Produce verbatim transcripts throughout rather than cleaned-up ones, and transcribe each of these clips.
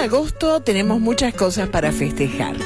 agosto tenemos muchas cosas para festejar.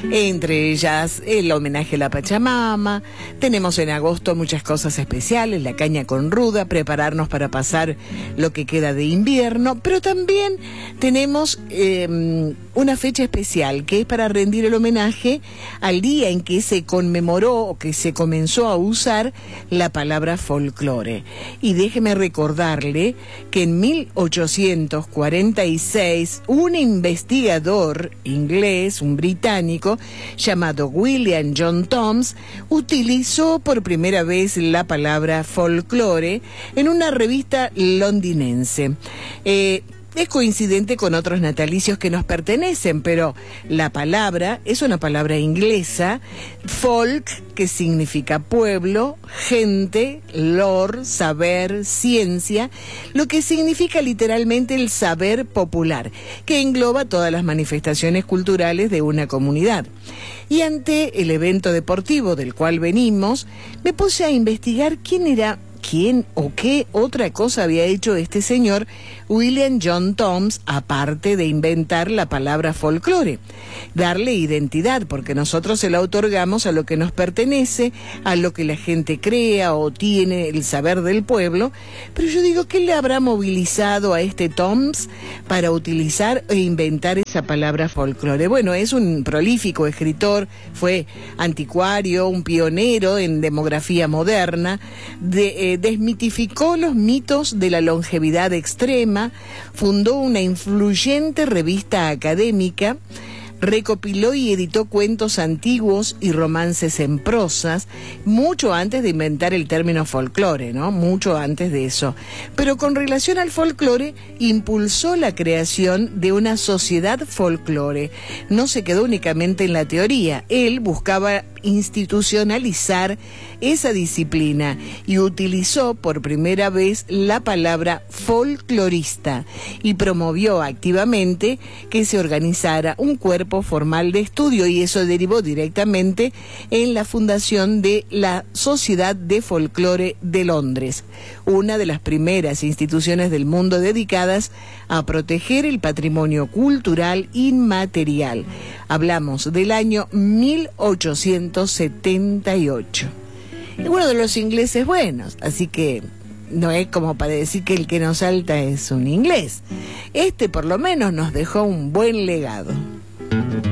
Entre ellas el homenaje a la Pachamama. Tenemos en agosto muchas cosas especiales, la caña con ruda, prepararnos para pasar lo que queda de invierno, pero también tenemos eh, una fecha especial que es para rendir el homenaje al día en que se conmemoró o que se comenzó a usar la palabra folclore. Y déjeme recordarle que en mil ochocientos cuarenta y seis un investigador inglés, un británico, llamado William John Thoms, utilizó por primera vez la palabra folclore en una revista londinense. Eh, Es coincidente con otros natalicios que nos pertenecen, pero la palabra es una palabra inglesa, folk, que significa pueblo, gente, lore, saber, ciencia, lo que significa literalmente el saber popular, que engloba todas las manifestaciones culturales de una comunidad. Y ante el evento deportivo del cual venimos, me puse a investigar quién era quién o qué otra cosa había hecho este señor William John Thoms, aparte de inventar la palabra folclore, darle identidad, porque nosotros se la otorgamos a lo que nos pertenece, a lo que la gente crea o tiene el saber del pueblo. Pero yo digo, ¿qué le habrá movilizado a este Thoms para utilizar e inventar esa palabra folclore? Bueno, es un prolífico escritor, fue anticuario, un pionero en demografía moderna, de, eh, desmitificó los mitos de la longevidad extrema, fundó una influyente revista académica, recopiló y editó cuentos antiguos y romances en prosas, mucho antes de inventar el término folclore, ¿no? Mucho antes de eso. Pero con relación al folclore, impulsó la creación de una sociedad folclore. No se quedó únicamente en la teoría, él buscaba institucionalizar esa disciplina y utilizó por primera vez la palabra folclorista y promovió activamente que se organizara un cuerpo formal de estudio, y eso derivó directamente en la fundación de la Sociedad de Folclore de Londres, una de las primeras instituciones del mundo dedicadas a proteger el patrimonio cultural inmaterial. Hablamos del año mil ochocientos setenta y ocho. Y uno de los ingleses buenos, así que no es como para decir que el que nos salta es un inglés. Este por lo menos nos dejó un buen legado.